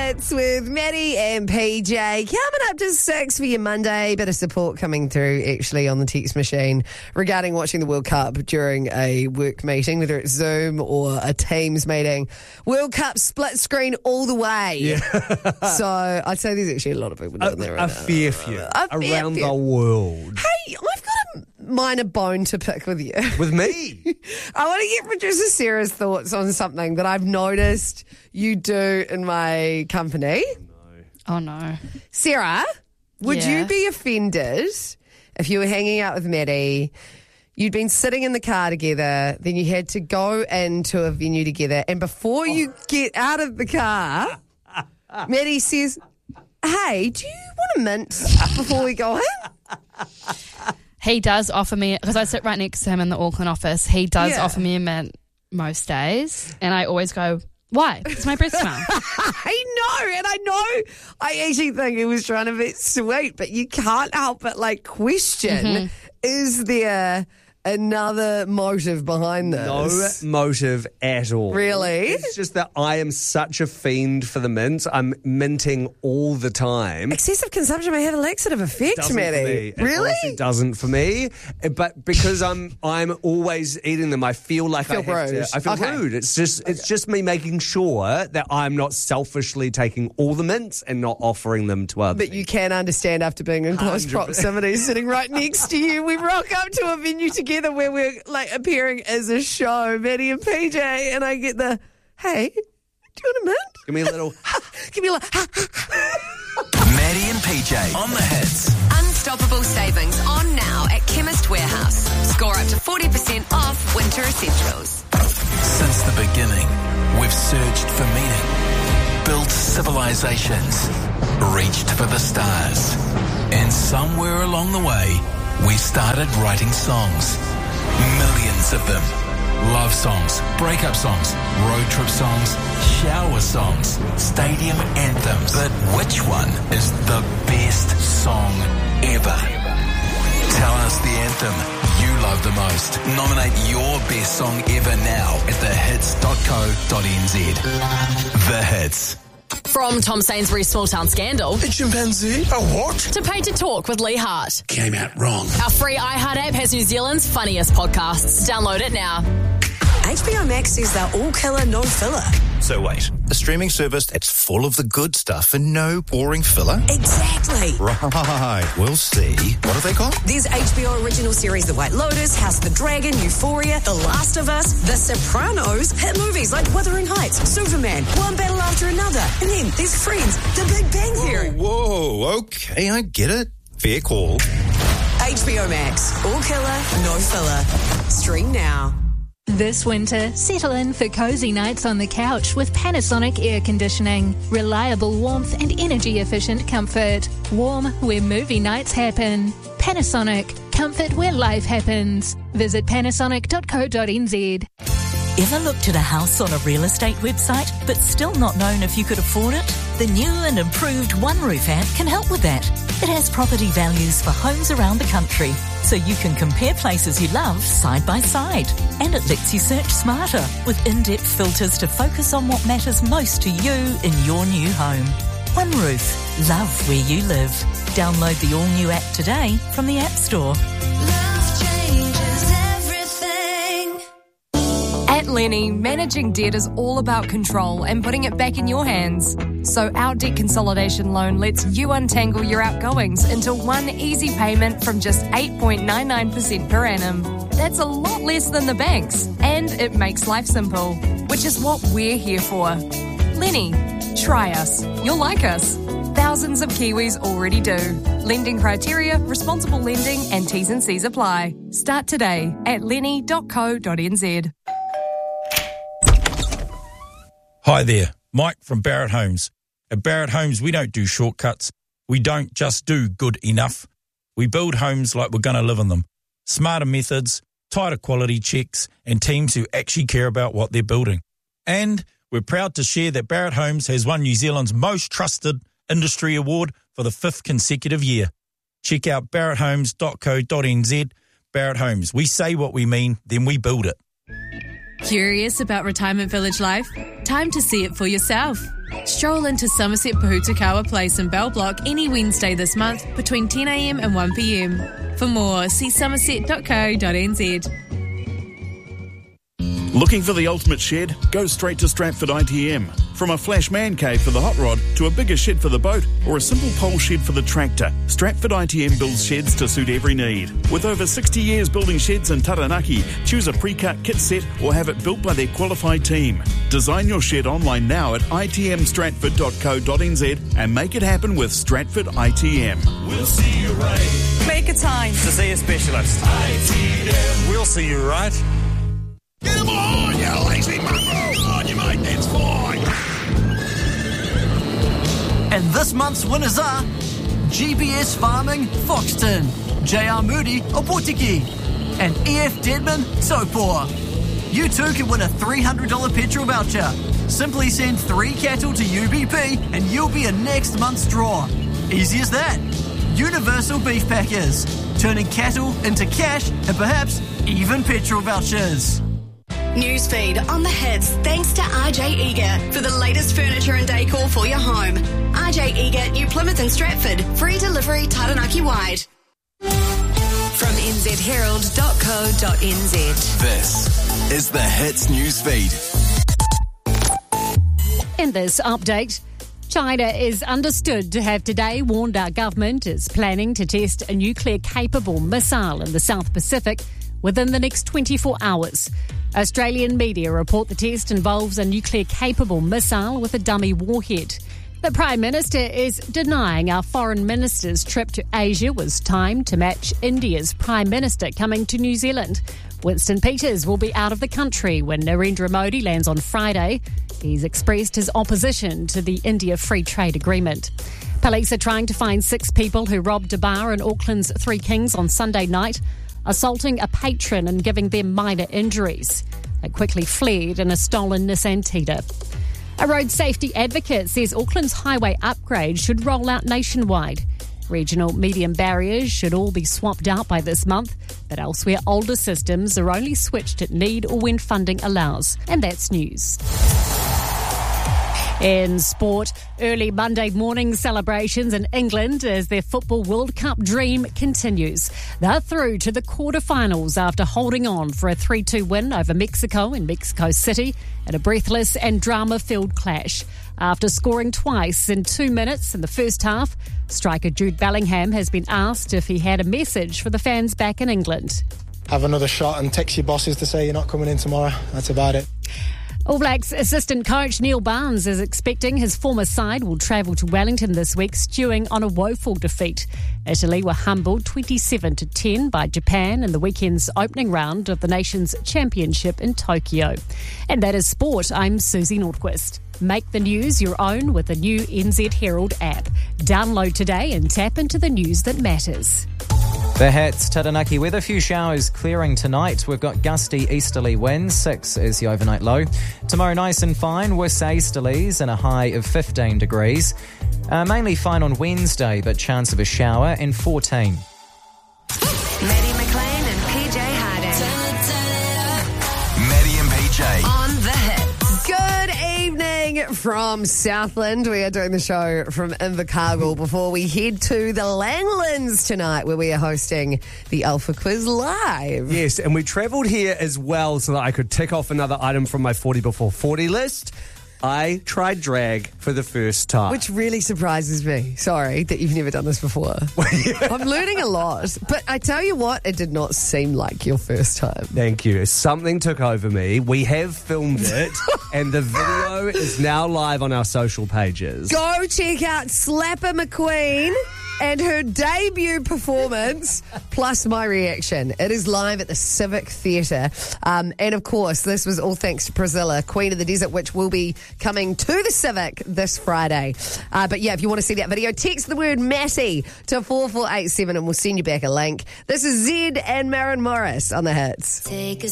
Hits with Maddie and PJ. Coming up to 6 for your Monday. Bit of support coming through, actually, on the text machine regarding watching the World Cup during a work meeting, whether it's Zoom or a Teams meeting. World Cup split screen all the way. Yeah. So I'd say there's actually a lot of people doing that right now. A fair few around the world. Hey, I've got a minor bone to pick with you. With me? I want to get producer Sarah's thoughts on something that I've noticed you do in my company. Oh, no. Sarah, would you be offended if you were hanging out with Maddie, you'd been sitting in the car together, then you had to go into a venue together, and before you get out of the car, Maddie says, hey, do you want a mint before we go in? He does offer me, because I sit right next to him in the Auckland office, he does offer me a mint most days, and I always go, why? It's my breath smell. I know. I actually think he was trying to be sweet, but you can't help but question, is there another motive behind this? No motive at all. Really? It's just that I am such a fiend for the mint. I'm minting all the time. Excessive consumption may have a laxative effect, Maddie. Really? It doesn't for me. But because I'm always eating them, I feel like I have to. I feel rude. It's just me making sure that I'm not selfishly taking all the mints and not offering them to others. But you can understand after being in close 100%. proximity, sitting right next to you. We rock up to a venue together where we're like appearing as a show, Maddie and PJ, and I get the, hey, do you want a mint? Give me a little. Give me a little. Maddie and PJ on the hits. Unstoppable savings on now at Chemist Warehouse. Score up to 40% off winter essentials. Since the beginning, we've searched for meaning, built civilizations, reached for the stars, and somewhere along the way, we started writing songs. Millions of them. Love songs, breakup songs, road trip songs, shower songs, stadium anthems. But which one is the best song ever? Tell us the anthem you love the most. Nominate your best song ever now at thehits.co.nz. The Hits. From Tom Sainsbury's Small Town Scandal. A chimpanzee? A what? To Paid to Talk with Lee Hart. Came out wrong. Our free iHeart app has New Zealand's funniest podcasts. Download it now. HBO Max says they're all killer, no filler. So wait, a streaming service that's full of the good stuff and no boring filler? Exactly. Right, we'll see. What are they called? There's HBO original series The White Lotus, House of the Dragon, Euphoria, The Last of Us, The Sopranos, hit movies like Wuthering Heights, Superman, One Battle After Another, and then there's Friends, The Big Bang Theory. Whoa, okay, I get it. Fair call. HBO Max, all killer, no filler. Stream now. This winter, settle in for cozy nights on the couch with Panasonic air conditioning. Reliable warmth and energy-efficient comfort. Warm where movie nights happen. Panasonic. Comfort where life happens. Visit panasonic.co.nz. Ever looked at a house on a real estate website but still not known if you could afford it? The new and improved OneRoof app can help with that. It has property values for homes around the country, so you can compare places you love side by side. And it lets you search smarter with in-depth filters to focus on what matters most to you in your new home. OneRoof. Love where you live. Download the all-new app today from the App Store. At Lenny, managing debt is all about control and putting it back in your hands. So our debt consolidation loan lets you untangle your outgoings into one easy payment from just 8.99% per annum. That's a lot less than the banks, and it makes life simple, which is what we're here for. Lenny, try us. You'll like us. Thousands of Kiwis already do. Lending criteria, responsible lending and T's and C's apply. Start today at lenny.co.nz. Hi there, Mike from Barrett Homes. At Barrett Homes, we don't do shortcuts. We don't just do good enough. We build homes like we're going to live in them. Smarter methods, tighter quality checks, and teams who actually care about what they're building. And we're proud to share that Barrett Homes has won New Zealand's most trusted industry award for the 5th consecutive year. Check out barretthomes.co.nz. Barrett Homes, we say what we mean, then we build it. Curious about retirement village life? Time to see it for yourself. Stroll into Somerset Pohutukawa Place in Bell Block any Wednesday this month between 10am and 1pm. For more, see somerset.co.nz. Looking for the ultimate shed? Go straight to Stratford ITM. From a flash man cave for the hot rod to a bigger shed for the boat or a simple pole shed for the tractor, Stratford ITM builds sheds to suit every need. With over 60 years building sheds in Taranaki, choose a pre-cut kit set or have it built by their qualified team. Design your shed online now at itmstratford.co.nz and make it happen with Stratford ITM. We'll see you right. Make a time to see a specialist. ITM. We'll see you right. Get him on, you lazy mongrel! Come on, you mate, that's fine! And this month's winners are GPS Farming, Foxton, JR Moody, Opotiki, and EF Deadman, Topor. You too can win a $300 petrol voucher. Simply send 3 cattle to UBP and you'll be in next month's draw. Easy as that. Universal Beef Packers, turning cattle into cash and perhaps even petrol vouchers. Newsfeed on the hits thanks to RJ Eager for the latest furniture and decor for your home. RJ Eager, New Plymouth and Stratford. Free delivery Taranaki wide. From nzherald.co.nz. This is the Hits Newsfeed. In this update, China is understood to have today warned our government is planning to test a nuclear-capable missile in the South Pacific within the next 24 hours. Australian media report the test involves a nuclear-capable missile with a dummy warhead. The Prime Minister is denying our Foreign Minister's trip to Asia was timed to match India's Prime Minister coming to New Zealand. Winston Peters will be out of the country when Narendra Modi lands on Friday. He's expressed his opposition to the India Free Trade Agreement. Police are trying to find 6 people who robbed a bar in Auckland's Three Kings on Sunday night, assaulting a patron and giving them minor injuries. They quickly fled in a stolen Nissan Tiida. A road safety advocate says Auckland's highway upgrade should roll out nationwide. Regional medium barriers should all be swapped out by this month, but elsewhere older systems are only switched at need or when funding allows. And that's news. In sport, early Monday morning celebrations in England as their Football World Cup dream continues. They're through to the quarterfinals after holding on for a 3-2 win over Mexico in Mexico City at a breathless and drama-filled clash. After scoring twice in 2 minutes in the first half, striker Jude Bellingham has been asked if he had a message for the fans back in England. Have another shot and text your bosses to say you're not coming in tomorrow. That's about it. All Blacks assistant coach Neil Barnes is expecting his former side will travel to Wellington this week, stewing on a woeful defeat. Italy were humbled 27-10 by Japan in the weekend's opening round of the nation's championship in Tokyo. And that is sport. I'm Susie Nordquist. Make the news your own with the new NZ Herald app. Download today and tap into the news that matters. The Hats, Taranaki weather, a few showers clearing tonight. We've got gusty easterly winds, 6 is the overnight low. Tomorrow nice and fine, worse easterlies and a high of 15 degrees. Mainly fine on Wednesday, but chance of a shower, and 14. Maddie McLean and PJ Harding. Maddie and PJ. On the hits. Good evening from Southland. We are doing the show from Invercargill before we head to the Langlands tonight, where we are hosting the Alpha Quiz Live. Yes, and we travelled here as well so that I could tick off another item from my 40 before 40 list. I tried drag for the first time. Which really surprises me. Sorry that you've never done this before. I'm learning a lot. But I tell you what, it did not seem like your first time. Thank you. Something took over me. We have filmed it, and the video is now live on our social pages. Go check out Slapper McQueen and her debut performance, plus my reaction. It is live at the Civic Theatre. And of course, this was all thanks to Priscilla, Queen of the Desert, which will be coming to the Civic this Friday. But yeah, if you want to see that video, text the word Matty to 4487 and we'll send you back a link. This is Zed and Maren Morris on the hits. Take a